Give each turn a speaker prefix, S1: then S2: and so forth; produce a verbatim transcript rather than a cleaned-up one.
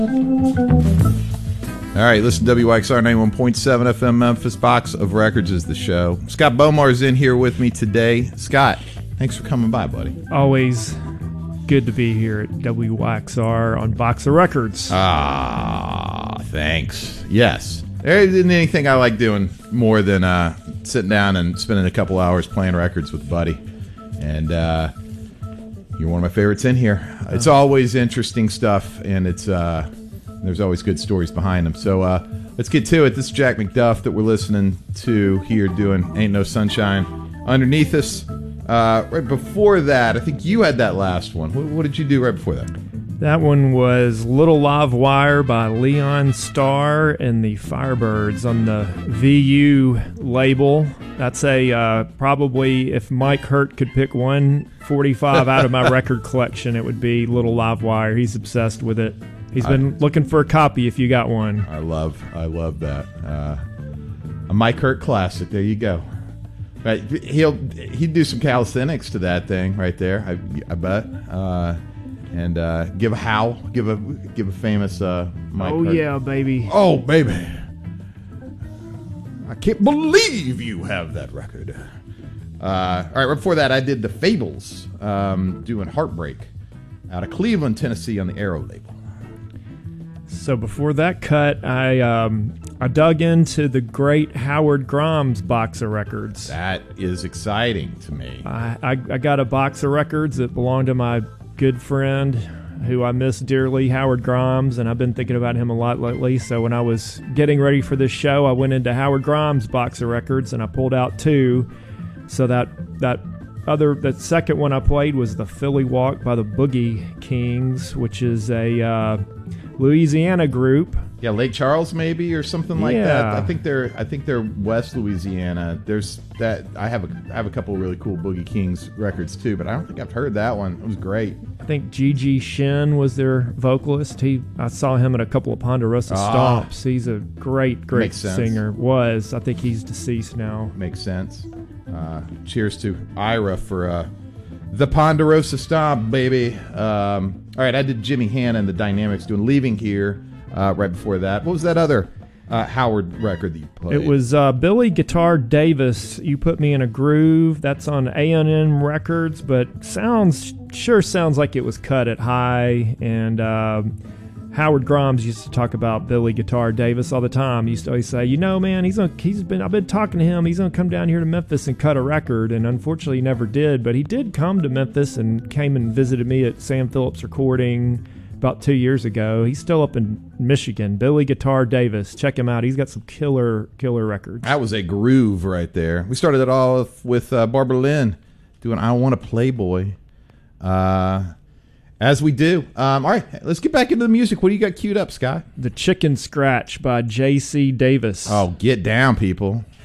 S1: All right, listen to W Y X R ninety-one point seven F M Memphis. Box of Records is the show. Scott Bomar's in here with me today. Scott, thanks for coming by, buddy.
S2: Always good to be here at W Y X R on Box of Records.
S1: Ah, thanks. Yes. There isn't anything I like doing more than uh, sitting down and spending a couple hours playing records with a buddy. And uh, you're one of my favorites in here. It's always interesting stuff, and it's uh, there's always good stories behind them. So uh, let's get to it. This is Jack McDuff that we're listening to here doing Ain't No Sunshine Underneath Us. Uh, right before that, I think you had that last one. What, what did you do right before that?
S2: That one was Little Live Wire by Leon Starr and the Firebirds on the V U label. That's a uh, probably, if Mike Hurt could pick one forty-five out of my record collection, it would be Little Live Wire. He's obsessed with it. He's been I, looking for a copy if you got one.
S1: I love I love that. Uh, a Mike Hurt classic. There you go. Right, he'll he'd do some calisthenics to that thing right there. I, I bet. Uh, and uh, give a howl. Give a give a famous uh, Mike
S2: Oh
S1: Hurt.
S2: yeah, baby.
S1: Oh baby. I can't believe you have that record. Uh, all right, right before that, I did the Fables, um, doing Heartbreak, out of Cleveland, Tennessee, on the Arrow label.
S2: So before that cut, I um, I dug into the great Howard Grimes box of records.
S1: That is exciting to me.
S2: I, I, I got a box of records that belonged to my good friend who I miss dearly, Howard Grimes, and I've been thinking about him a lot lately. So when I was getting ready for this show, I went into Howard Grimes' box of records and I pulled out two. So that that other that second one I played was the Philly Walk by the Boogie Kings, which is a uh, Louisiana group.
S1: Yeah, Lake Charles maybe or something like
S2: yeah.
S1: that. I think they're I think they're West Louisiana. There's that I have a I have a couple of really cool Boogie Kings records too, but I don't think I've heard that one. It was great.
S2: I think Gigi Shin was their vocalist. He I saw him at a couple of Ponderosa
S1: Ah.
S2: stops. He's a great great
S1: Makes sense.
S2: singer. Was I think he's deceased now.
S1: Makes sense. Uh, cheers to Ira for uh, the Ponderosa Stomp, baby. Um, all right, I did Jimmy Hanna and the Dynamics doing Leaving Here uh, right before that. What was that other uh, Howard record that you played?
S2: It was uh, Billy Guitar Davis. You Put Me in a Groove. That's on A and M Records, but sounds sure sounds like it was cut at high. And uh, Howard Grimes used to talk about Billy Guitar Davis all the time. He used to always say, you know, man, he's gonna, he's been I've been talking to him. He's gonna come down here to Memphis and cut a record, and unfortunately, he never did. But he did come to Memphis and came and visited me at Sam Phillips Recording about two years ago. He's still up in Michigan. Billy Guitar Davis, check him out. He's got some killer killer records.
S1: That was a groove right there. We started it all off with uh, Barbara Lynn doing I Want a Playboy. Uh, As we do. Um, all right, let's get back into the music. What do you got queued up, Scott?
S2: The Chicken Scratch by J C Davis.
S1: Oh, get down, people.